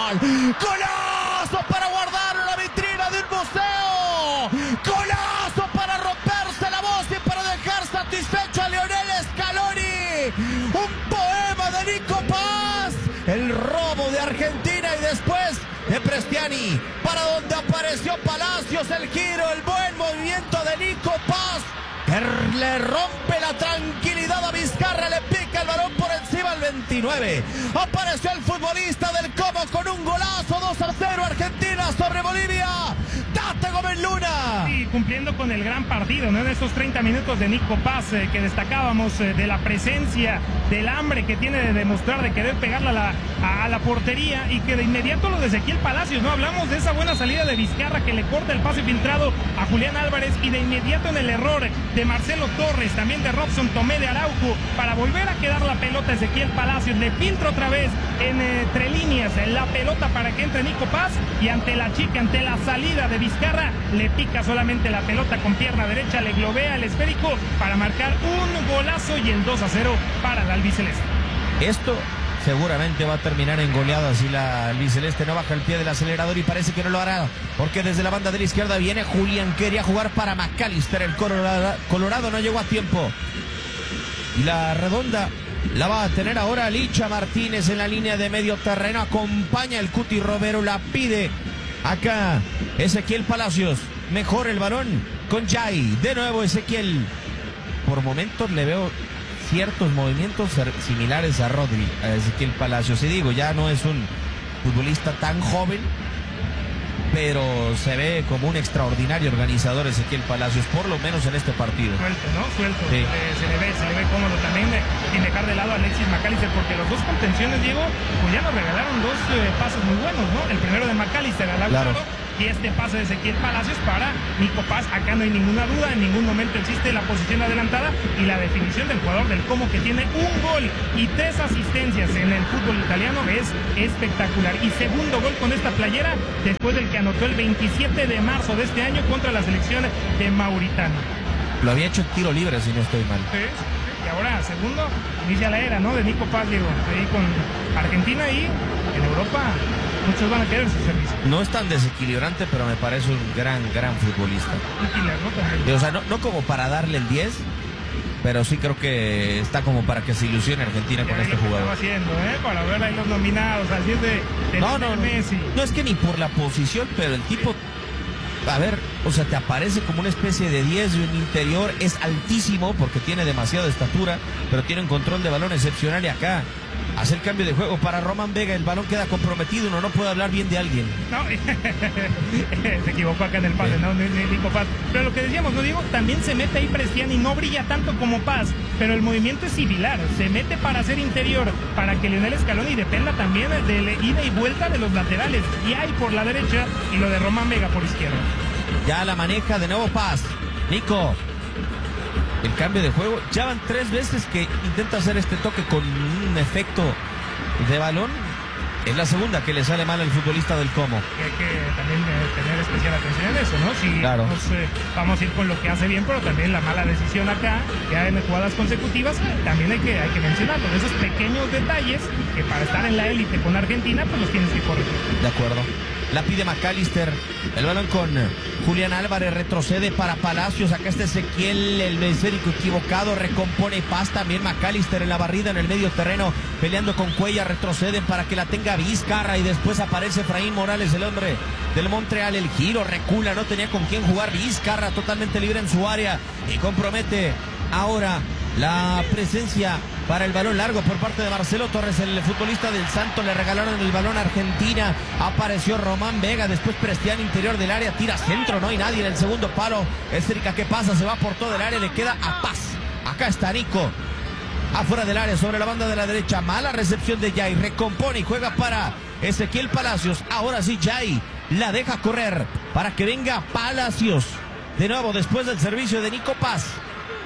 gol. ¡Golazo para guardarlo en la vitrina de un museo! ¡Golazo para romperse la voz y para dejar satisfecho a Lionel Scaloni! ¡Un poema de Nico Paz! El robo de Argentina y después de Prestiani, para donde apareció Palacios, el giro, el buen movimiento de Nico Paz, que le rompe la tranquilidad a Vizcarra, le pica el balón por encima al 29. Apareció el futbolista del Como con un golazo, 2-0 Argentina sobre Bolivia. ¡Date, Gómez Luna! Sí, cumpliendo con el gran partido, ¿no? En estos 30 minutos de Nico Paz, que destacábamos de la presencia, del hambre que tiene de demostrar, de querer pegarla a la portería, y que de inmediato lo de Ezequiel Palacios, ¿no? Hablamos de esa buena salida de Vizcarra que le corta el pase filtrado a Julián Álvarez, y de inmediato en el error de Marcelo Torres, también de Robson Tomé, de Araujo, para volver a quedar la pelota a Ezequiel Palacios, le filtra otra vez entre líneas la pelota para que entre Nico Paz, y ante la chica, ante la salida de Vizcarra, le pica solamente la pelota con pierna derecha, le globea el esférico para marcar un golazo y el 2-0 para el albiceleste. Esto seguramente va a terminar en goleada si la albiceleste no baja el pie del acelerador, y parece que no lo hará, porque desde la banda de la izquierda viene Julián, quería jugar para McAllister, el Colorado no llegó a tiempo, y la redonda la va a tener ahora Licha Martínez en la línea de medio terreno, acompaña el Cuti Romero, la pide acá Ezequiel Palacios, mejor el balón con Jai, de nuevo Ezequiel, por momentos le veo ciertos movimientos similares a Rodri, a Ezequiel Palacios, y digo, ya no es un futbolista tan joven, pero se ve como un extraordinario organizador Ezequiel Palacios, por lo menos en este partido. Suelto, ¿no? Suelto, sí. se le ve cómodo también, sin dejar de lado a Alexis McAllister, porque los dos contenciones, Diego, pues ya nos regalaron dos pases muy buenos, ¿no? El primero de McAllister al lado, y este pase de Ezequiel Palacios para Nico Paz. Acá no hay ninguna duda, en ningún momento existe la posición adelantada, y la definición del jugador del Como, que tiene un gol y 3 asistencias en el fútbol italiano, es espectacular, y segundo gol con esta playera después del que anotó el 27 de marzo de este año contra la selección de Mauritania. Lo había hecho en tiro libre, si no estoy mal. Sí. Y ahora, segundo, inicia la era, ¿no? De Nico Paz, Diego, ahí con Argentina, y en Europa muchos van a querer su servicio. No es tan desequilibrante, pero me parece un gran futbolista. Un killer, ¿no? También. O sea, no como para darle el 10, pero sí creo que está como para que se ilusione Argentina con este jugador. Estaba haciendo, para ver ahí los nominados, así es de no, Messi. No es que ni por la posición, pero el tipo, a ver, o sea, te aparece como una especie de 10 de un interior, es altísimo porque tiene demasiada estatura, pero tiene un control de balón excepcional, y acá hace el cambio de juego para Román Vega, el balón queda comprometido, uno no puede hablar bien de alguien. No, se equivocó acá en el pase, ¿no? Nico Paz. Pero lo que decíamos, no digo, también se mete ahí Prestiani, no brilla tanto como Paz, pero el movimiento es similar, se mete para hacer interior, para que Lionel Scaloni dependa también de la ida y vuelta de los laterales, y hay por la derecha, y lo de Román Vega por izquierda. Ya la maneja de nuevo Paz, Nico. El cambio de juego, ya van 3 veces que intenta hacer este toque con un efecto de balón. Es la segunda que le sale mal al futbolista del Como. Hay que también tener especial atención en eso, ¿no? Si claro. Vamos a ir con lo que hace bien, pero también la mala decisión acá, ya en jugadas consecutivas, también hay que mencionarlo. Esos pequeños detalles que para estar en la élite con Argentina, pues los tienes que corregir. De acuerdo. La pide McAllister, el balón con Julián Álvarez, retrocede para Palacios, acá está Ezequiel, el esférico equivocado, recompone Paz, también McAllister en la barrida en el medio terreno, peleando con Cuellar, retroceden para que la tenga Vizcarra, y después aparece Efraín Morales, el hombre del Montreal, el giro, recula, no tenía con quién jugar, Vizcarra totalmente libre en su área, y compromete ahora la presencia para el balón largo por parte de Marcelo Torres, el futbolista del Santos. Le regalaron el balón a Argentina, apareció Román Vega, después Prestiani interior del área, tira centro, no hay nadie en el segundo palo, Esterica, ¿qué pasa? Se va por todo el área, le queda a Paz, acá está Nico, afuera del área, sobre la banda de la derecha, mala recepción de Jai, recompone y juega para Ezequiel Palacios, ahora sí Jai la deja correr para que venga Palacios, de nuevo después del servicio de Nico Paz.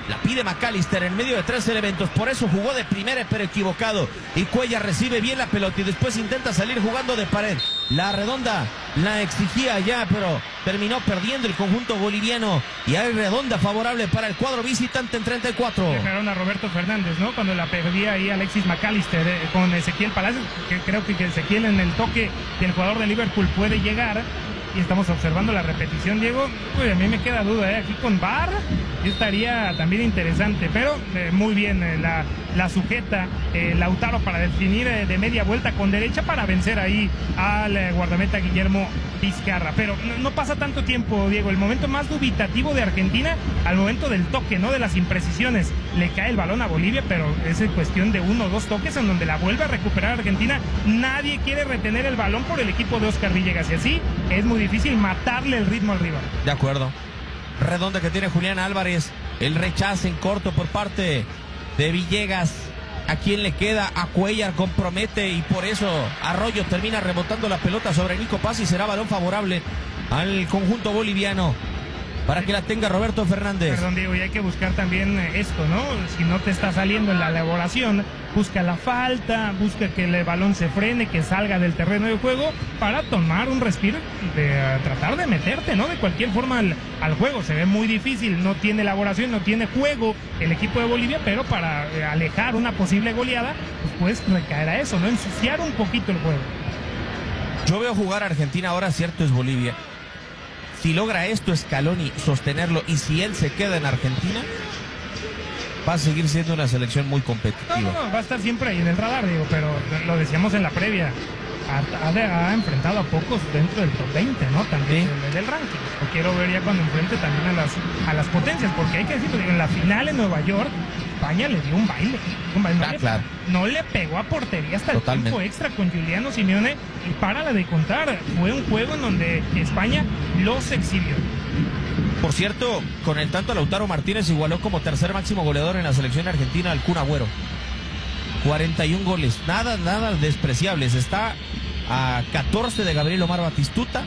La pide McAllister en medio de 3 elementos. Por eso jugó de primera, pero equivocado. Y Cuellar recibe bien la pelota y después intenta salir jugando de pared. La redonda la exigía ya, pero terminó perdiendo el conjunto boliviano. Y hay redonda favorable para el cuadro visitante en 34. Dejaron a Roberto Fernández, ¿no? Cuando la perdía ahí Alexis McAllister con Ezequiel Palacios. Que creo que Ezequiel en el toque del jugador de Liverpool puede llegar. Y estamos observando la repetición, Diego. Uy, a mí me queda duda, aquí con VAR estaría también interesante, pero muy bien la sujeta Lautaro para definir de media vuelta con derecha para vencer ahí al guardameta Guillermo Vizcarra. Pero no pasa tanto tiempo, Diego. El momento más dubitativo de Argentina al momento del toque, ¿no? De las imprecisiones. Le cae el balón a Bolivia, pero es cuestión de 1 o 2 toques en donde la vuelve a recuperar Argentina. Nadie quiere retener el balón por el equipo de Oscar Villegas y así es muy difícil matarle el ritmo al rival. De acuerdo. Redonda que tiene Julián Álvarez. El rechazo en corto por parte de Villegas. ¿A quién le queda? A Cuellar, compromete y por eso Arroyo termina rebotando la pelota sobre Nico Paz y será balón favorable al conjunto boliviano para que la tenga Roberto Fernández. Perdón, Diego, y hay que buscar también esto, ¿no? Si no te está saliendo en la elaboración, busca la falta, busca que el balón se frene, que salga del terreno de juego para tomar un respiro de tratar de meterte, ¿no? De cualquier forma al juego. Se ve muy difícil, no tiene elaboración, no tiene juego el equipo de Bolivia, pero para alejar una posible goleada, pues puedes recaer a eso, ¿no? Ensuciar un poquito el juego. Yo veo jugar a Argentina ahora, cierto es Bolivia. Si logra esto Scaloni sostenerlo y si él se queda en Argentina, va a seguir siendo una selección muy competitiva. No, va a estar siempre ahí en el radar, digo, pero lo decíamos en la previa. Ha enfrentado a pocos dentro del top 20, ¿no? También del ranking. Lo quiero ver ya cuando enfrente también a las potencias, porque hay que decirlo, en la final en Nueva York, España le dio un baile. Claro. No le pegó a portería hasta el tiempo extra con Giuliano Simeone y párala de contar. Fue un juego en donde España los exhibió. Por cierto, con el tanto Lautaro Martínez igualó como tercer máximo goleador en la selección argentina al Kun Agüero. 41 goles, nada despreciables. Está a 14 de Gabriel Omar Batistuta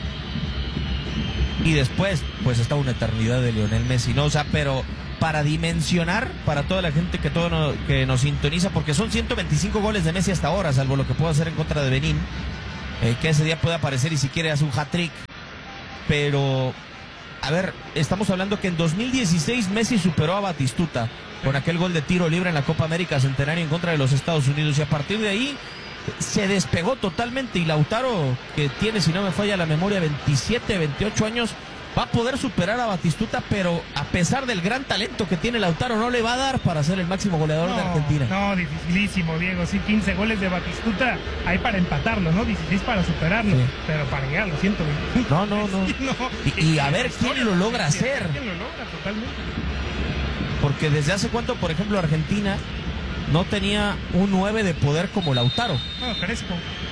y después pues está una eternidad de Lionel Messi, ¿no? O sea, pero para dimensionar para toda la gente que nos sintoniza, porque son 125 goles de Messi hasta ahora, salvo lo que puede hacer en contra de Benín, que ese día puede aparecer y si quiere hace un hat-trick. Pero a ver, estamos hablando que en 2016 Messi superó a Batistuta con aquel gol de tiro libre en la Copa América Centenario en contra de los Estados Unidos, y a partir de ahí se despegó totalmente. Y Lautaro, que tiene, si no me falla la memoria, 27, 28 años, va a poder superar a Batistuta, pero a pesar del gran talento que tiene Lautaro, no le va a dar para ser el máximo goleador de Argentina. No, dificilísimo, Diego. Sí, 15 goles de Batistuta hay para empatarlo, ¿no? 16 para superarlo, sí. Pero para llegar a los 125. No. Y a ver quién lo logra hacer. ¿Quién lo logra totalmente? Porque desde hace cuánto, por ejemplo, Argentina no tenía un 9 de poder como Lautaro. No, Crespo.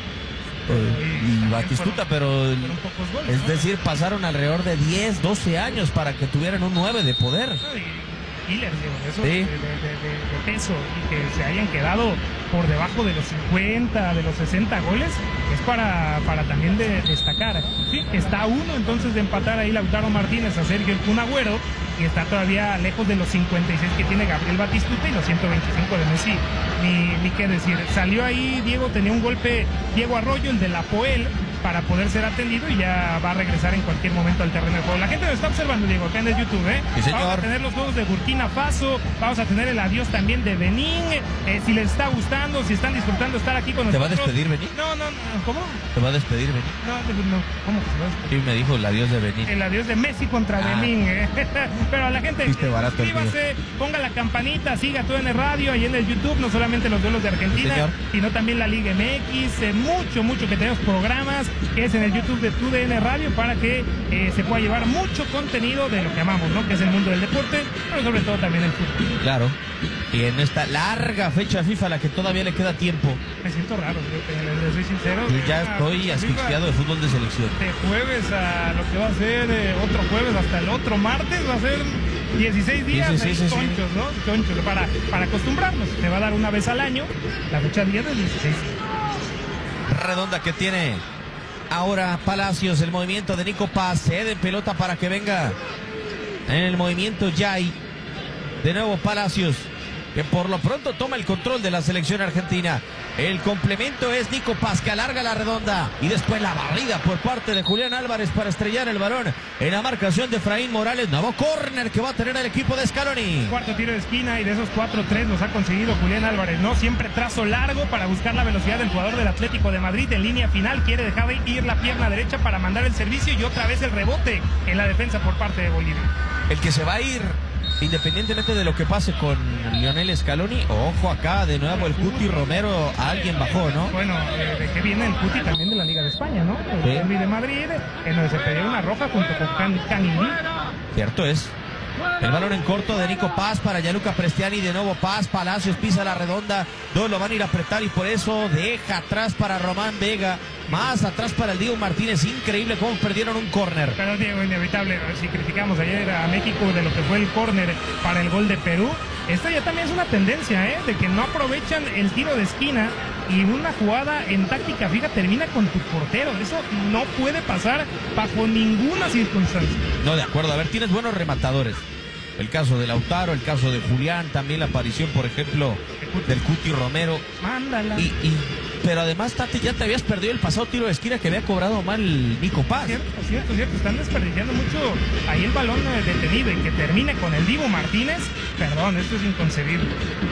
Y Batistuta, pero es decir, pasaron alrededor de 10, 12 años para que tuvieran un 9 de poder. Killers, eso sí. de peso, y que se hayan quedado por debajo de los 50, de los 60 goles, es para también destacar. Sí, está a uno entonces de empatar ahí Lautaro Martínez a Sergio Kun Agüero, y está todavía lejos de los 56 que tiene Gabriel Batistuta y los 125 de Messi. Ni qué decir. Salió ahí Diego, tenía un golpe Diego Arroyo, el de la Poel, para poder ser atendido, y ya va a regresar en cualquier momento al terreno de juego. La gente nos está observando, Diego, acá en el YouTube, Sí, señor. Vamos a tener los juegos de Burkina Faso, vamos a tener el adiós también de Benín. Si les está gustando, si están disfrutando estar aquí con nosotros. ¿Te va a despedir Benín? No, ¿cómo? ¿Te va a despedir Benín? No, ¿cómo que se va a despedir? Sí, me dijo el adiós de Benín. El adiós de Messi contra Benín, Pero a la gente, suscríbase, ponga la campanita, siga TUDN Radio ahí en el YouTube, no solamente los duelos de Argentina, sino también la Liga MX, mucho que tenemos programas, que es en el YouTube de TUDN Radio, para que se pueda llevar mucho contenido de lo que amamos, ¿no? Que es el mundo del deporte, pero sobre todo también el fútbol. Claro. Y en esta larga fecha FIFA a la que todavía le queda tiempo. Me siento raro, les soy sincero. Yo ya estoy asfixiado de fútbol de selección. De jueves a lo que va a ser otro jueves hasta el otro martes, va a ser 16 días chonchos, ¿no? Chonchos, para acostumbrarnos. Se va a dar una vez al año, la fecha 10 del 16. Redonda que tiene ahora Palacios, el movimiento de Nico Paz, cede pelota para que venga en el movimiento Jai. De nuevo Palacios, que por lo pronto toma el control de la selección argentina. El complemento es Nico Paz, que alarga la redonda. Y después la barrida por parte de Julián Álvarez para estrellar el balón en la marcación de Efraín Morales. Nuevo córner que va a tener el equipo de Scaloni. Cuarto tiro de esquina, y de esos 4-3 los ha conseguido Julián Álvarez, ¿no? Siempre trazo largo para buscar la velocidad del jugador del Atlético de Madrid. En línea final quiere dejar de ir la pierna derecha para mandar el servicio, y otra vez el rebote en la defensa por parte de Bolivia. El que se va a ir, independientemente de lo que pase con Lionel Scaloni, ojo acá de nuevo el Cuti Romero, alguien bajó, ¿no? Bueno, de qué viene el Cuti también de la Liga de España, ¿no? El Derby de Madrid, en donde se pidió una roja junto con Canini. Cierto es. El balón en corto de Nico Paz para Gianluca Prestiani. De nuevo Paz, Palacios pisa la redonda. Dos lo van a ir a apretar y por eso deja atrás para Román Vega. Más atrás para el Diego Martínez. Increíble cómo perdieron un córner. Pero Diego, inevitable. Si criticamos ayer a México de lo que fue el córner para el gol de Perú, esta ya también es una tendencia, de que no aprovechan el tiro de esquina, y una jugada en táctica fija termina con tu portero. Eso no puede pasar bajo ninguna circunstancia. No, de acuerdo. A ver, tienes buenos rematadores. El caso de Lautaro, el caso de Julián, también la aparición, por ejemplo, del Cuti Romero. Mándala. Pero además, Tati, ya te habías perdido el pasado tiro de esquina que había cobrado mal Nico Paz. Cierto. Están desperdiciando mucho ahí el balón detenido, y que termine con el Divo Martínez. Perdón, esto es inconcebible.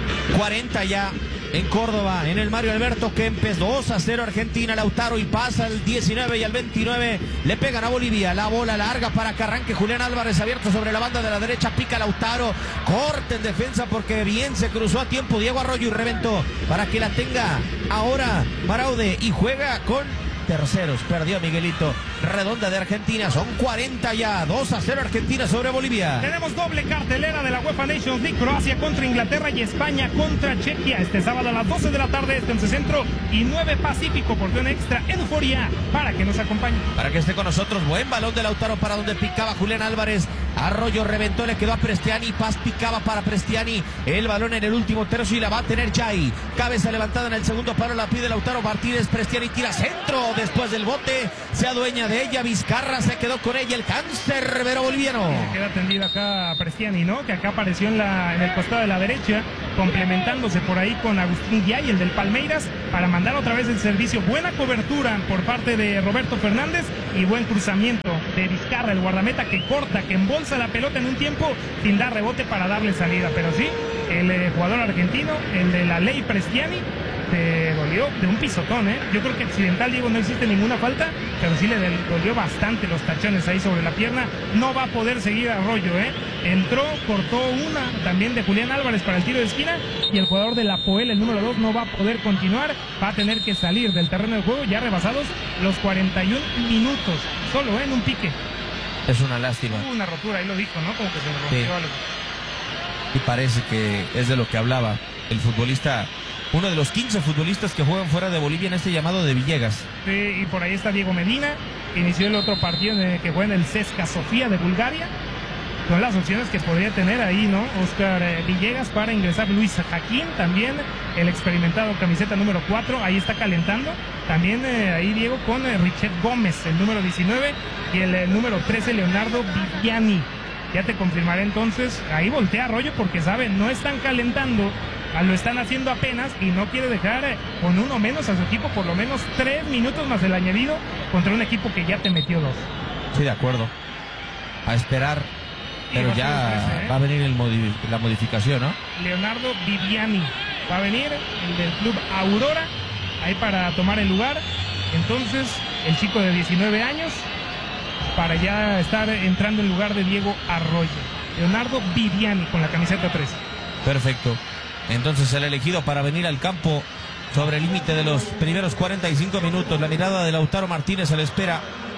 40 ya en Córdoba, en el Mario Alberto Kempes. 2-0 Argentina. Lautaro y pasa al 19 y al 29. Le pegan a Bolivia. La bola larga para que arranque Julián Álvarez, abierto sobre la banda de la derecha. Pica Lautaro. Corte en defensa porque bien se cruzó a tiempo Diego Arroyo y reventó para que la tenga ahora Maraude, y juega con terceros. Perdió Miguelito. Redonda de Argentina. Son 40 ya. 2-0 Argentina sobre Bolivia. Tenemos doble cartelera de la UEFA Nations League. Croacia contra Inglaterra y España contra Chequia. Este sábado a las 12 de la tarde, este 11 Centro y 9 Pacífico. Porción extra en Euforia para que nos acompañe. Para que esté con nosotros. Buen balón de Lautaro para donde picaba Julián Álvarez. Arroyo reventó, le quedó a Prestiani. Paz picaba para Prestiani. El balón en el último tercio y la va a tener Jai. Cabeza levantada en el segundo palo, la pide Lautaro Martínez. Prestiani tira centro después del bote. Se adueña de ella Vizcarra, se quedó con ella el cancerbero boliviano. Se queda tendido acá Prestiani, ¿no? Que acá apareció en el costado de la derecha, complementándose por ahí con Agustín Yay, el del Palmeiras, para mandar otra vez el servicio. Buena cobertura por parte de Roberto Fernández y buen cruzamiento de Vizcarra, el guardameta, que corta, que embolsa la pelota en un tiempo sin dar rebote para darle salida. Pero sí, el jugador argentino, el de la ley Prestiani, te dolió de un pisotón, Yo creo que accidental, Diego, no existe ninguna falta, pero sí le dolió bastante los tachones ahí sobre la pierna. No va a poder seguir Arroyo, Entró, cortó una también de Julián Álvarez para el tiro de esquina, y el jugador de la Poel, el número 2, no va a poder continuar. Va a tener que salir del terreno de juego, ya rebasados los 41 minutos, solo en un pique. Es una lástima. Hubo una rotura, ahí lo dijo, ¿no? Como que se le rompió algo. Y parece que es de lo que hablaba el futbolista, uno de los 15 futbolistas que juegan fuera de Bolivia en este llamado de Villegas. Sí, y por ahí está Diego Medina, que inició el otro partido que juega en el CSKA Sofía de Bulgaria. Son las opciones que podría tener ahí, ¿no? Oscar Villegas para ingresar. Luis Jaquín también, el experimentado camiseta número 4, ahí está calentando. También ahí Diego con Richet Gómez, el número 19, y el número 13, Leonardo Viviani. Ya te confirmaré entonces. Ahí voltea Arroyo porque sabe, no están calentando, lo están haciendo apenas, y no quiere dejar con uno menos a su equipo, por lo menos 3 minutos más el añadido contra un equipo que ya te metió 2. Sí, de acuerdo. A esperar, pero ya va a venir la modificación, ¿no? Leonardo Viviani va a venir, el del club Aurora, ahí para tomar el lugar. Entonces, el chico de 19 años, para ya estar entrando en lugar de Diego Arroyo. Leonardo Viviani con la camiseta 3. Perfecto. Entonces el elegido para venir al campo sobre el límite de los primeros 45 minutos. La mirada de Lautaro Martínez a la espera.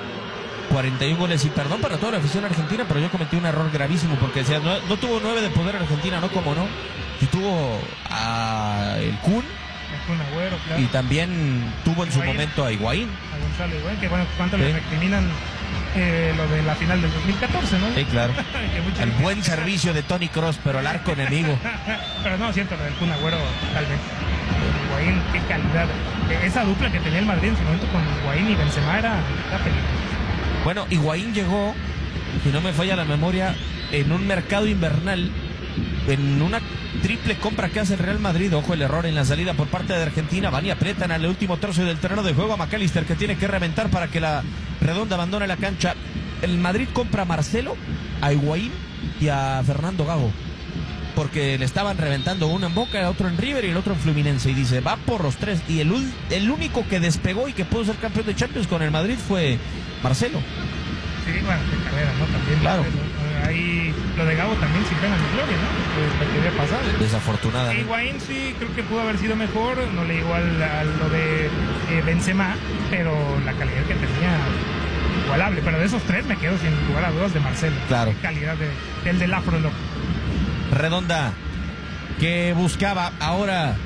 41 goles, y perdón para toda la afición argentina, pero yo cometí un error gravísimo porque decía, no tuvo 9 de poder Argentina, ¿no? Como no. Y tuvo a el Kun. Agüero, claro. Y también tuvo en su momento a Higuaín. A Gonzalo Higuaín, que bueno, cuánto le recriminan lo de la final del 2014, ¿no? Sí, claro. El buen servicio de Toni Kroos, pero al arco enemigo. Pero no, siento, lo del Kun Agüero totalmente. Higuaín, qué calidad. Esa dupla que tenía el Madrid en su momento con Higuaín y Benzema era peligrosa. Bueno, Higuaín llegó, si no me falla la memoria, en un mercado invernal en una triple compra que hace el Real Madrid. Ojo el error en la salida por parte de Argentina. Van y aprietan al último tercio del terreno de juego a McAllister, que tiene que reventar para que la Redonda abandone la cancha. El Madrid compra a Marcelo, a Higuaín y a Fernando Gago, porque le estaban reventando uno en Boca, el otro en River y el otro en Fluminense, y dice, va por los tres, y el único que despegó y que pudo ser campeón de Champions con el Madrid fue Marcelo. Sí, bueno, de carrera, ¿no? También. Claro. Ahí lo de Gago también sin pena ni gloria, ¿no? Que había pasado. Desafortunadamente. Higuaín sí, creo que pudo haber sido mejor, no le llegó a lo de Benzema, pero la calidad que tenía, igualable. Pero de esos tres me quedo sin lugar a dudas de Marcelo. Claro. La calidad del afro loco. Redonda, que buscaba ahora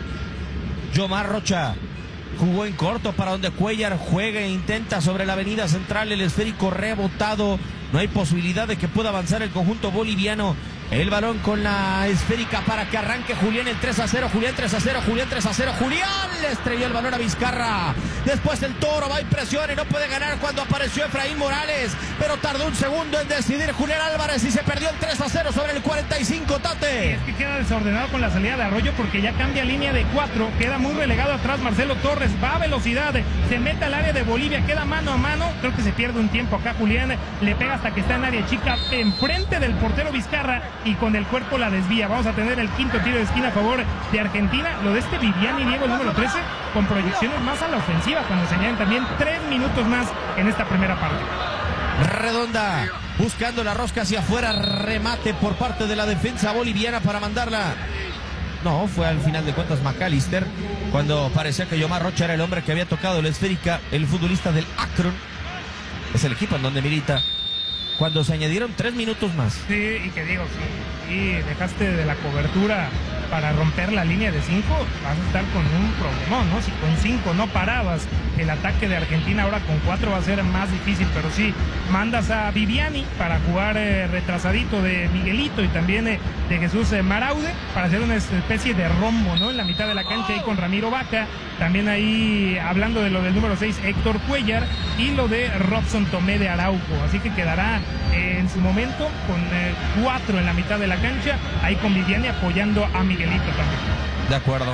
Yomar Rocha, jugó en corto para donde Cuellar juega e intenta sobre la avenida central, el esférico rebotado, no hay posibilidad de que pueda avanzar el conjunto boliviano. El balón con la esférica para que arranque Julián, el 3-0, Julián 3-0, Julián 3-0, Julián le estrelló el balón a Vizcarra. Después el Toro va y presiona y no puede ganar cuando apareció Efraín Morales, pero tardó un segundo en decidir Julián Álvarez y se perdió el 3-0 sobre el 45, Tate. Y es que queda desordenado con la salida de Arroyo porque ya cambia línea de 4, queda muy relegado atrás Marcelo Torres, va a velocidad, se mete al área de Bolivia, queda mano a mano, creo que se pierde un tiempo acá Julián, le pega hasta que está en área chica, enfrente del portero Vizcarra, y con el cuerpo la desvía. Vamos a tener el quinto tiro de esquina a favor de Argentina. Lo de este Viviani Diego, el número 13, con proyecciones más a la ofensiva, cuando se añaden también 3 minutos más en esta primera parte. Redonda buscando la rosca hacia afuera, remate por parte de la defensa boliviana para mandarla. No, fue al final de cuentas McAllister, cuando parecía que Yomar Rocha era el hombre que había tocado la esférica, el futbolista del Akron, es el equipo en donde milita, cuando se añadieron 3 minutos más. Sí, y que digo, sí, dejaste de la cobertura para romper la línea de 5, vas a estar con un problemón, ¿no? Si con 5 no parabas el ataque de Argentina, ahora con 4 va a ser más difícil, pero sí, mandas a Viviani para jugar retrasadito de Miguelito y también de Jesús Maraude, para hacer una especie de rombo, ¿no? En la mitad de la cancha ahí con Ramiro Vaca, también ahí hablando de lo del número 6, Héctor Cuellar, y lo de Robson Tomé de Araujo, así que quedará en su momento con 4 en la mitad de la cancha, ahí con Viviani apoyando a Miguelito también. De acuerdo.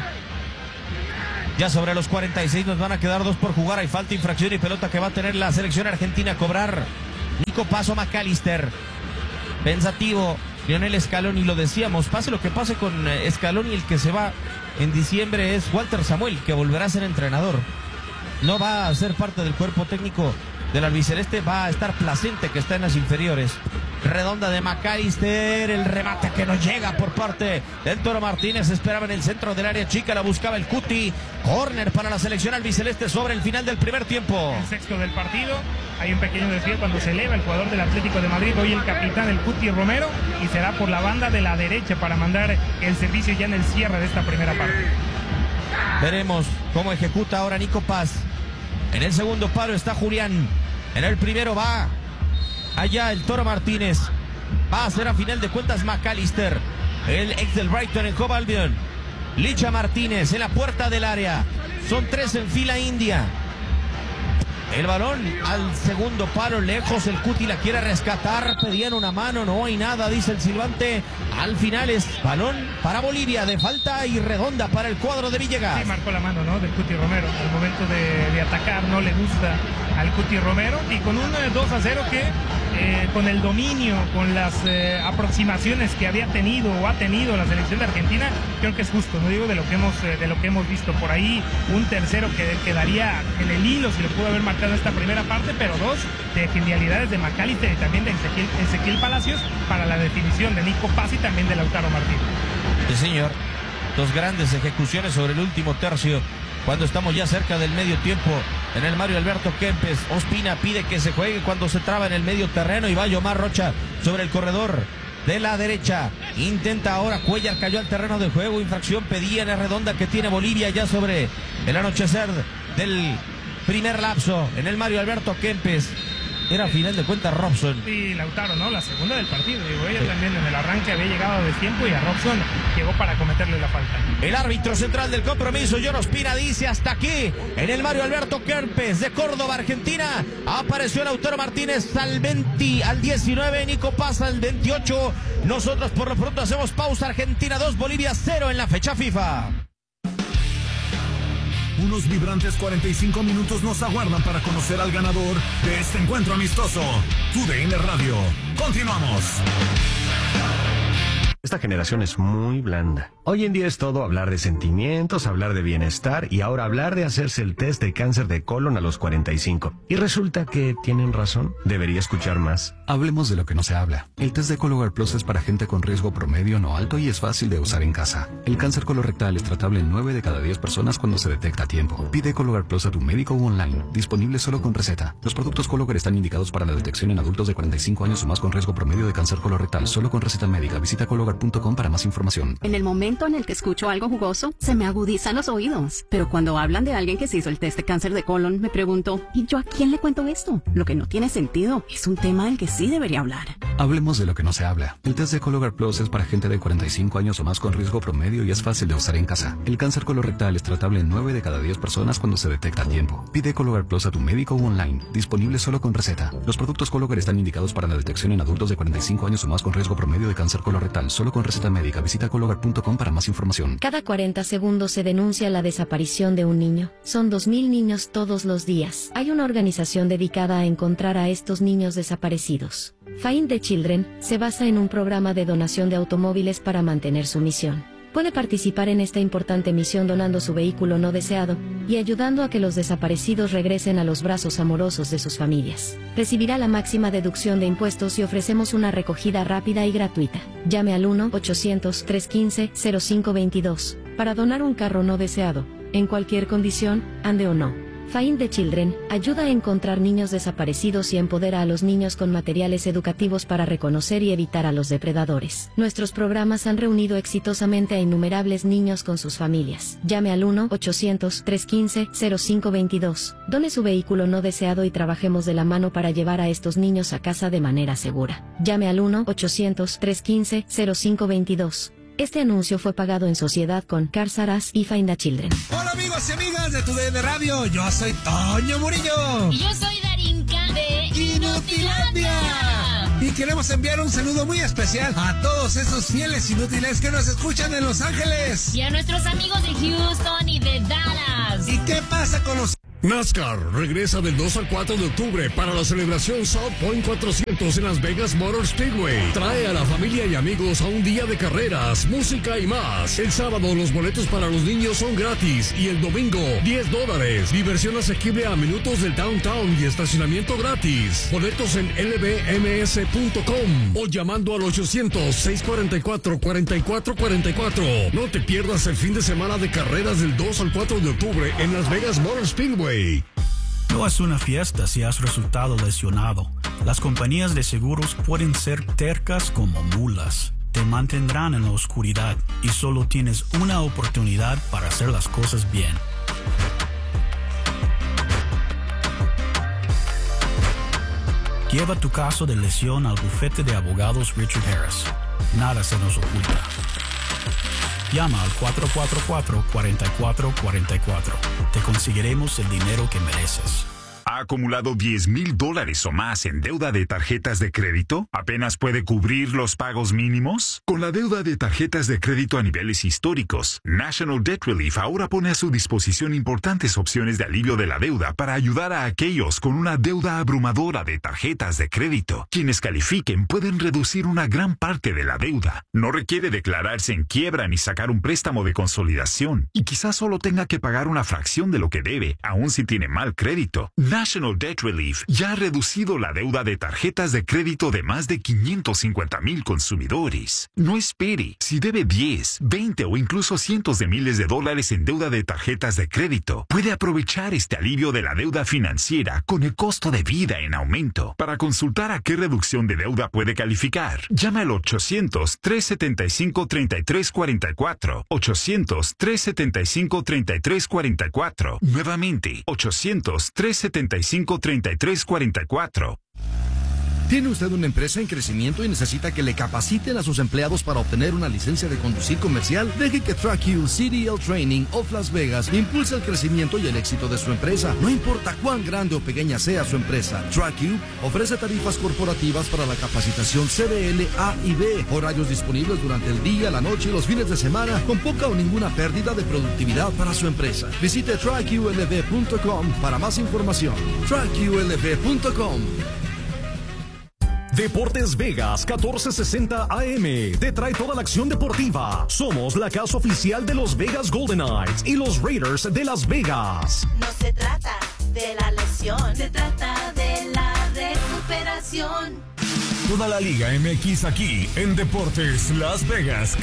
Ya sobre los 46 nos van a quedar 2 por jugar, hay falta, infracción y pelota que va a tener la selección argentina a cobrar. Nico Paso McAllister, pensativo Lionel Scaloni, lo decíamos, pase lo que pase con Scaloni, el que se va en diciembre es Walter Samuel, que volverá a ser entrenador, no va a ser parte del cuerpo técnico del albiceleste, va a estar Placente, que está en las inferiores. Redonda de McAllister, el remate que no llega por parte del Toro Martínez, esperaba en el centro del área chica, la buscaba el Cuti, córner para la selección albiceleste sobre el final del primer tiempo. El sexto del partido, hay un pequeño desvío cuando se eleva el jugador del Atlético de Madrid, hoy el capitán, el Cuti Romero, y será por la banda de la derecha para mandar el servicio ya en el cierre de esta primera parte. Veremos cómo ejecuta ahora Nico Paz. En el segundo palo está Julián, en el primero va allá el Toro Martínez, va a ser a final de cuentas McAllister, el ex del Brighton en Hove Albion. Licha Martínez en la puerta del área, son 3 en fila india. El balón al segundo palo, lejos, el Cuti la quiere rescatar, pedían una mano, no hay nada, dice el silbante. Al final es balón para Bolivia, de falta y redonda para el cuadro de Villegas. Sí, marcó la mano, ¿no?, del Cuti Romero, al momento de atacar, no le gusta al Cuti Romero, y con un 2-0 que con el dominio, con las aproximaciones que había tenido o ha tenido la selección de Argentina, creo que es justo, no digo de lo que hemos visto por ahí, un tercero que quedaría en el hilo si lo pudo haber marcado esta primera parte, pero 2 de genialidades de McAllister y también de Ezequiel Palacios para la definición de Nico Paz y también de Lautaro Martínez. Sí, señor, 2 grandes ejecuciones sobre el último tercio, cuando estamos ya cerca del medio tiempo. En el Mario Alberto Kempes, Ospina pide que se juegue cuando se traba en el medio terreno y va Yomar Rocha sobre el corredor de la derecha. Intenta ahora, Cuellar cayó al terreno de juego, infracción pedía en la redonda que tiene Bolivia ya sobre el anochecer del primer lapso. En el Mario Alberto Kempes, Era a final de cuentas Robson. Y Lautaro, ¿no? La segunda del partido. Digo, ella también en el arranque había llegado a destiempo y a Robson llegó para cometerle la falta. El árbitro central del compromiso, John Ospina, dice hasta aquí. En el Mario Alberto Kempes de Córdoba, Argentina, apareció Lautaro Martínez al 19, Nico Paz al 28. Nosotros por lo pronto hacemos pausa. Argentina 2, Bolivia 0 en la fecha FIFA. Unos vibrantes 45 minutos nos aguardan para conocer al ganador de este encuentro amistoso. TUDN Radio. Continuamos. Esta generación es muy blanda. Hoy en día es todo hablar de sentimientos, hablar de bienestar y ahora hablar de hacerse el test de cáncer de colon a los 45. Y resulta que tienen razón. Debería escuchar más. Hablemos de lo que no se habla. El test de Cologuard Plus es para gente con riesgo promedio no alto y es fácil de usar en casa. El cáncer colorectal es tratable en 9 de cada 10 personas cuando se detecta a tiempo. Pide Cologuard Plus a tu médico o online. Disponible solo con receta. Los productos Cologuard están indicados para la detección en adultos de 45 años o más con riesgo promedio de cáncer colorectal. Solo con receta médica. Visita Cologuard.com para más información. En el momento en el que escucho algo jugoso, se me agudizan los oídos. Pero cuando hablan de alguien que se hizo el test de cáncer de colon, me pregunto, ¿y yo a quién le cuento esto? Lo que no tiene sentido. Es un tema del que sí debería hablar. Hablemos de lo que no se habla. El test de Cologuard Plus es para gente de 45 años o más con riesgo promedio y es fácil de usar en casa. El cáncer colorectal es tratable en 9 de cada 10 personas cuando se detecta a tiempo. Pide Cologuard Plus a tu médico o online. Disponible solo con receta. Los productos Cologuard están indicados para la detección en adultos de 45 años o más con riesgo promedio de cáncer colorectal. Solo con receta médica. Visita Cologuard.com para más información. Cada 40 segundos se denuncia la desaparición de un niño. Son 2.000 niños todos los días. Hay una organización dedicada a encontrar a estos niños desaparecidos. Find the Children se basa en un programa de donación de automóviles para mantener su misión. Puede participar en esta importante misión donando su vehículo no deseado y ayudando a que los desaparecidos regresen a los brazos amorosos de sus familias. Recibirá la máxima deducción de impuestos y ofrecemos una recogida rápida y gratuita. Llame al 1-800-315-0522 para donar un carro no deseado, en cualquier condición, ande o no. Find the Children ayuda a encontrar niños desaparecidos y empodera a los niños con materiales educativos para reconocer y evitar a los depredadores. Nuestros programas han reunido exitosamente a innumerables niños con sus familias. Llame al 1-800-315-0522. Done su vehículo no deseado y trabajemos de la mano para llevar a estos niños a casa de manera segura. Llame al 1-800-315-0522. Este anuncio fue pagado en sociedad con Cars R Us y Find the Children. Hola amigos y amigas de TUDN Radio, yo soy Toño Murillo. Y yo soy Darinka de Inutilandia. Y queremos enviar un saludo muy especial a todos esos fieles inútiles que nos escuchan en Los Ángeles. Y a nuestros amigos de Houston y de Dallas. ¿Y qué pasa con los... NASCAR regresa del 2 al 4 de octubre para la celebración South Point 400 en Las Vegas Motor Speedway. Trae a la familia y amigos a un día de carreras, música y más. El sábado los boletos para los niños son gratis y el domingo $10. Diversión asequible a minutos del downtown y estacionamiento gratis. Boletos en lbms.com o llamando al 800-644-4444. No te pierdas el fin de semana de carreras del 2 al 4 de octubre en Las Vegas Motor Speedway. No es una fiesta si has resultado lesionado. Las compañías de seguros pueden ser tercas como mulas. Te mantendrán en la oscuridad y solo tienes una oportunidad para hacer las cosas bien. Lleva tu caso de lesión al bufete de abogados Richard Harris. Nada se nos oculta. Llama al 444-4444. Te conseguiremos el dinero que mereces. ¿Ha acumulado $10,000 o más en deuda de tarjetas de crédito? ¿Apenas puede cubrir los pagos mínimos? Con la deuda de tarjetas de crédito a niveles históricos, National Debt Relief ahora pone a su disposición importantes opciones de alivio de la deuda para ayudar a aquellos con una deuda abrumadora de tarjetas de crédito. Quienes califiquen pueden reducir una gran parte de la deuda. No requiere declararse en quiebra ni sacar un préstamo de consolidación. Y quizás solo tenga que pagar una fracción de lo que debe, aun si tiene mal crédito. National Debt Relief ya ha reducido la deuda de tarjetas de crédito de más de 550,000 consumidores. No espere. Si debe 10, 20 o incluso cientos de miles de dólares en deuda de tarjetas de crédito, puede aprovechar este alivio de la deuda financiera con el costo de vida en aumento. Para consultar a qué reducción de deuda puede calificar, llama al 800-375-3344. 800-375-3344. Nuevamente, 800-375-3344. ¿Tiene usted una empresa en crecimiento y necesita que le capaciten a sus empleados para obtener una licencia de conducir comercial? Deje que TrackU CDL Training of Las Vegas impulse el crecimiento y el éxito de su empresa. No importa cuán grande o pequeña sea su empresa, TrackU ofrece tarifas corporativas para la capacitación CDL A y B, horarios disponibles durante el día, la noche y los fines de semana, con poca o ninguna pérdida de productividad para su empresa. Visite TrackULV.com para más información. TrackULV.com. Deportes Vegas 1460 AM te trae toda la acción deportiva. Somos la casa oficial de los Vegas Golden Knights y los Raiders de Las Vegas. No se trata de la lesión, se trata de la recuperación. Toda la Liga MX aquí en Deportes Las Vegas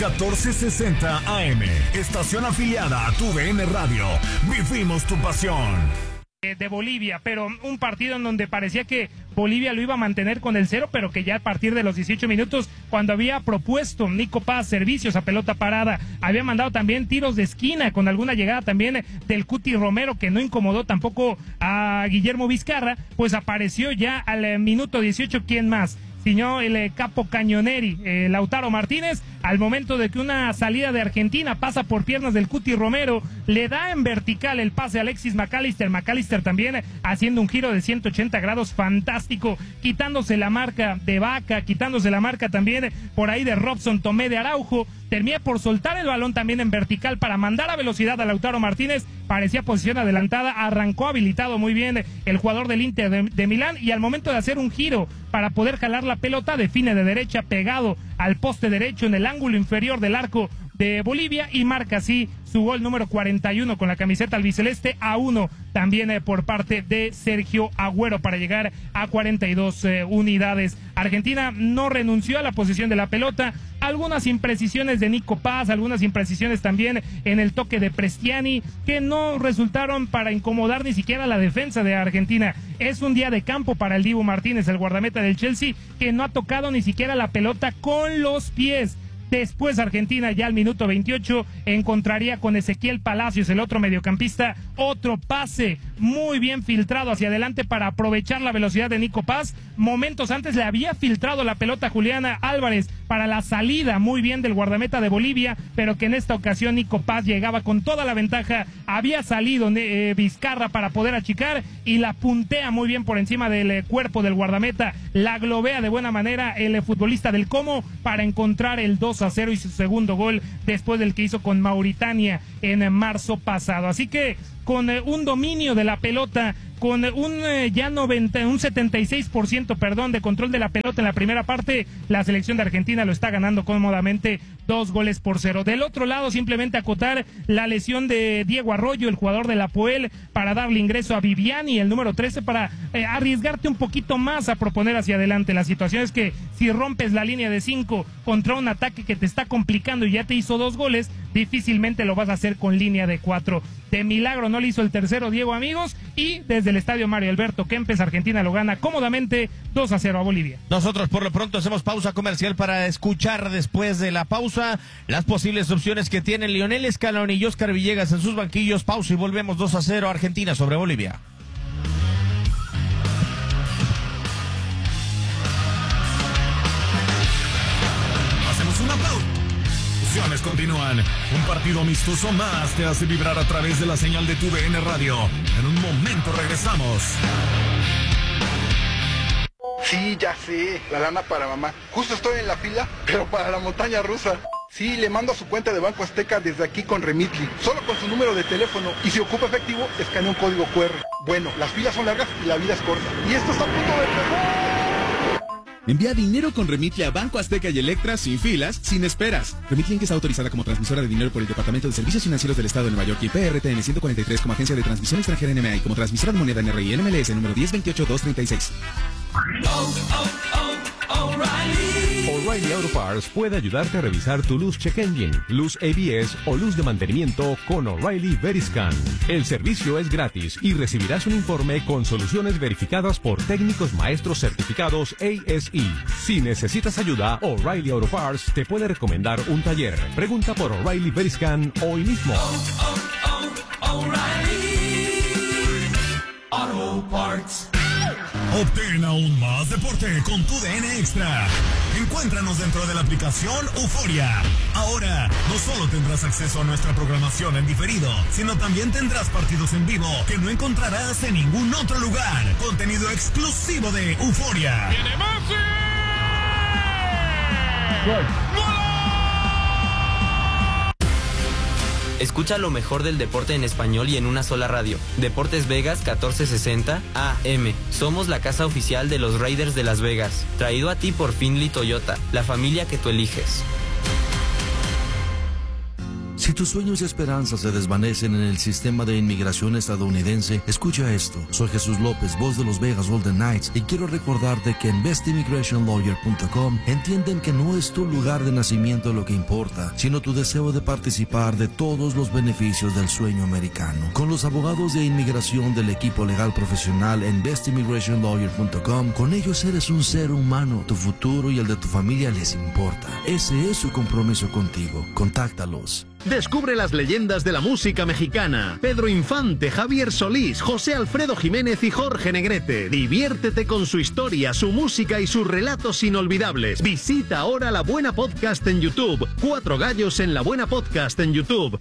1460 AM. Estación afiliada a TUDN Radio. Vivimos tu pasión. De Bolivia, pero un partido en donde parecía que Bolivia lo iba a mantener con el 0, pero que ya a partir de los 18 minutos, cuando había propuesto Nico Paz servicios a pelota parada, había mandado también tiros de esquina con alguna llegada también del Cuti Romero, que no incomodó tampoco a Guillermo Vizcarra, pues apareció ya al minuto 18, ¿quién más? Sino el capo Cañoneri, Lautaro Martínez, al momento de que una salida de Argentina pasa por piernas del Cuti Romero, le da en vertical el pase a Alexis McAllister. McAllister también haciendo un giro de 180 grados fantástico, quitándose la marca de Vaca, quitándose la marca también por ahí de Robson Tomé de Araujo. Termina por soltar el balón también en vertical para mandar a velocidad a Lautaro Martínez. Parecía posición adelantada, arrancó habilitado muy bien el jugador del Inter de Milán, y al momento de hacer un giro para poder jalar la pelota, define de derecha pegado al poste derecho en el ángulo inferior del arco de Bolivia y marca así su gol número 41 con la camiseta albiceleste, a 1 también por parte de Sergio Agüero para llegar a 42 unidades. Argentina no renunció a la posesión de la pelota, algunas imprecisiones de Nico Paz, algunas imprecisiones también en el toque de Prestiani, que no resultaron para incomodar ni siquiera la defensa de Argentina. Es un día de campo para el Dibu Martínez, el guardameta del Chelsea, que no ha tocado ni siquiera la pelota con los pies. Después Argentina ya al minuto 28 encontraría con Ezequiel Palacios, el otro mediocampista, otro pase muy bien filtrado hacia adelante para aprovechar la velocidad de Nico Paz. Momentos antes le había filtrado la pelota a Juliana Álvarez para la salida muy bien del guardameta de Bolivia, pero que en esta ocasión Nico Paz llegaba con toda la ventaja. Había salido Vizcarra para poder achicar y la puntea muy bien por encima del cuerpo del guardameta. La globea de buena manera el futbolista del Como para encontrar el 2-0 y su segundo gol después del que hizo con Mauritania en marzo pasado. Así que con un dominio de la pelota, con un 76% de control de la pelota en la primera parte, la selección de Argentina lo está ganando cómodamente 2-0. Del otro lado, simplemente acotar la lesión de Diego Arroyo, el jugador de la Apoel, para darle ingreso a Viviani, el número 13, para arriesgarte un poquito más a proponer hacia adelante. La situación es que si rompes la línea de 5 contra un ataque que te está complicando y ya te hizo 2 goles, difícilmente lo vas a hacer con línea de 4. De milagro no le hizo el tercero Diego, amigos, y desde el estadio Mario Alberto Kempes, Argentina lo gana cómodamente 2-0 a Bolivia. Nosotros por lo pronto hacemos pausa comercial para escuchar después de la pausa las posibles opciones que tienen Lionel Scaloni y Oscar Villegas en sus banquillos. Pausa y volvemos. 2-0 Argentina sobre Bolivia. Hacemos una pausa. Continúan. Un partido amistoso más te hace vibrar a través de la señal de TUDN Radio. En un momento regresamos. Sí, ya sé, la lana para mamá. Justo estoy en la fila, pero para la montaña rusa. Sí, le mando a su cuenta de Banco Azteca desde aquí con Remitly, solo con su número de teléfono, y si ocupa efectivo, escanea un código QR. Bueno, las filas son largas y la vida es corta. Y esto está a punto de empezar. Envía dinero con Remitly a Banco Azteca y Electra sin filas, sin esperas. Remitly está autorizada como transmisora de dinero por el Departamento de Servicios Financieros del Estado de Nueva York y PRTN 143 como agencia de transmisión extranjera NMA y como transmisora de moneda NRI NMLS número 1028236. O'Reilly Auto Parts puede ayudarte a revisar tu luz check engine, luz ABS o luz de mantenimiento con O'Reilly Veriscan. El servicio es gratis y recibirás un informe con soluciones verificadas por técnicos maestros certificados ASE. Si necesitas ayuda, O'Reilly Auto Parts te puede recomendar un taller. Pregunta por O'Reilly Veriscan hoy mismo. O'Reilly Auto Parts. Obtén aún más deporte con tu DN Extra. Encuéntranos dentro de la aplicación Euforia. Ahora, no solo tendrás acceso a nuestra programación en diferido, sino también tendrás partidos en vivo que no encontrarás en ningún otro lugar. Contenido exclusivo de Euforia. ¡Viene Messi! Escucha lo mejor del deporte en español y en una sola radio. Deportes Vegas 1460 AM. Somos la casa oficial de los Raiders de Las Vegas. Traído a ti por Findlay Toyota, la familia que tú eliges. Si tus sueños y esperanzas se desvanecen en el sistema de inmigración estadounidense, escucha esto. Soy Jesús López, voz de los Vegas Golden Knights, y quiero recordarte que en bestimmigrationlawyer.com entienden que no es tu lugar de nacimiento lo que importa, sino tu deseo de participar de todos los beneficios del sueño americano. Con los abogados de inmigración del equipo legal profesional en bestimmigrationlawyer.com, con ellos eres un ser humano. Tu futuro y el de tu familia les importa. Ese es su compromiso contigo. Contáctalos. Descubre las leyendas de la música mexicana. Pedro Infante, Javier Solís, José Alfredo Jiménez y Jorge Negrete. Diviértete con su historia, su música y sus relatos inolvidables. Visita ahora La Buena Podcast en YouTube. 4 gallos en La Buena Podcast en YouTube.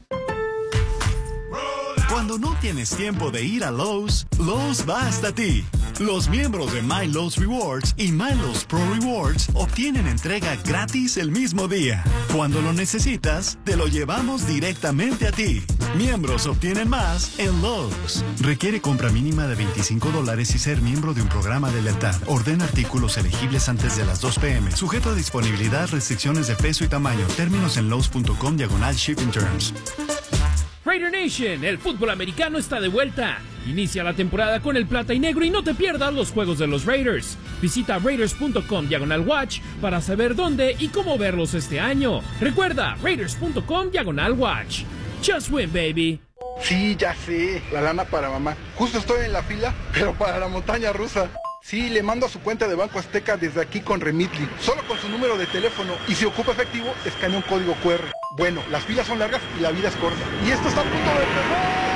Cuando no tienes tiempo de ir a Lowe's, Lowe's va hasta ti. Los miembros de My Lowe's Rewards y My Lowe's Pro Rewards obtienen entrega gratis el mismo día. Cuando lo necesitas, te lo llevamos directamente a ti. Miembros obtienen más en Lowe's. Requiere compra mínima de $25 y ser miembro de un programa de lealtad. Ordena artículos elegibles antes de las 2 p.m. Sujeto a disponibilidad, restricciones de peso y tamaño. Términos en lowes.com/shipping terms. Raider Nation, el fútbol americano está de vuelta. Inicia la temporada con el plata y negro y no te pierdas los juegos de los Raiders. Visita raiders.com/watch para saber dónde y cómo verlos este año. Recuerda, raiders.com/watch. Just win, baby. Sí, ya sé, la lana para mamá. Justo estoy en la fila, pero para la montaña rusa. Sí, le mando a su cuenta de Banco Azteca desde aquí con Remitly, solo con su número de teléfono, y si ocupa efectivo, escanea un código QR. Bueno, las filas son largas y la vida es corta. Y esto está a punto de empezar.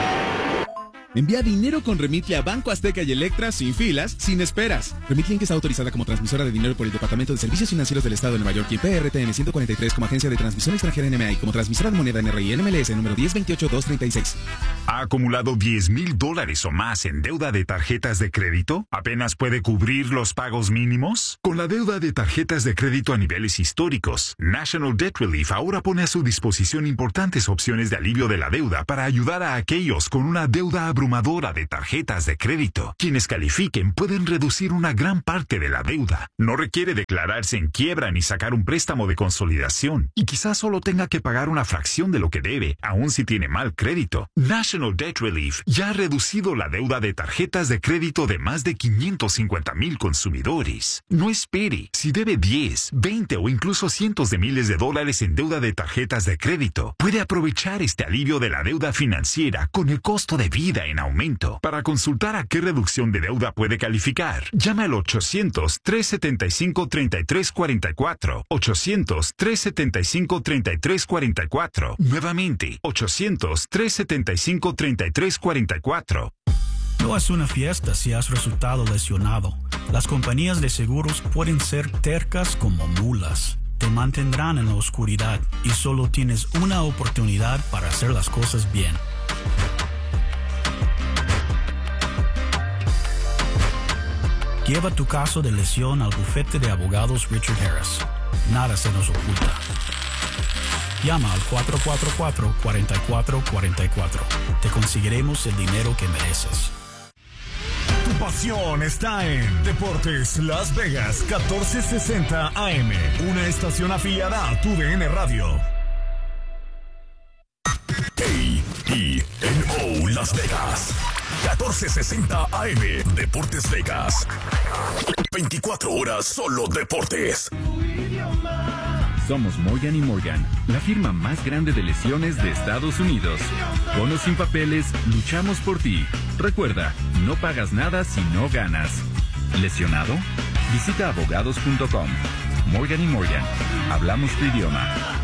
Envía dinero con Remitly a Banco Azteca y Electra sin filas, sin esperas. Remitly, que está autorizada como transmisora de dinero por el Departamento de Servicios Financieros del Estado de Nueva York y PRTN 143 como agencia de transmisión extranjera NMA y como transmisora de moneda NRI NMLS número 1028236. ¿Ha acumulado $10,000 o más en deuda de tarjetas de crédito? ¿Apenas puede cubrir los pagos mínimos? Con la deuda de tarjetas de crédito a niveles históricos, National Debt Relief ahora pone a su disposición importantes opciones de alivio de la deuda para ayudar a aquellos con una deuda abrumadora de tarjetas de crédito. Quienes califiquen pueden reducir una gran parte de la deuda. No requiere declararse en quiebra ni sacar un préstamo de consolidación. Y quizás solo tenga que pagar una fracción de lo que debe, aun si tiene mal crédito. National Debt Relief ya ha reducido la deuda de tarjetas de crédito de más de 550,000 consumidores. No espere. Si debe 10, 20 o incluso cientos de miles de dólares en deuda de tarjetas de crédito, puede aprovechar este alivio de la deuda financiera con el costo de vida en aumento. Para consultar a qué reducción de deuda puede calificar, llama al 800-375-3344. 800-375-3344. Nuevamente, 800-375-3344. No es una fiesta si has resultado lesionado. Las compañías de seguros pueden ser tercas como mulas. Te mantendrán en la oscuridad y solo tienes una oportunidad para hacer las cosas bien. Lleva tu caso de lesión al bufete de abogados Richard Harris. Nada se nos oculta. Llama al 444-4444. Te conseguiremos el dinero que mereces. Tu pasión está en Deportes Las Vegas 1460 AM. Una estación afiliada a tu DN Radio. KENO Las Vegas 1460 AM. Deportes Vegas. 24 horas solo deportes. Somos Morgan & Morgan, la firma más grande de lesiones de Estados Unidos. Con o sin papeles, luchamos por ti. Recuerda, no pagas nada si no ganas. ¿Lesionado? Visita abogados.com. Morgan & Morgan. Hablamos tu idioma.